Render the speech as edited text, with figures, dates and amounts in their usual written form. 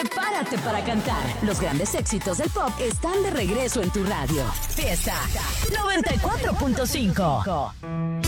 Prepárate para cantar. Los grandes éxitos del pop están de regreso en tu radio. Fiesta 94.5.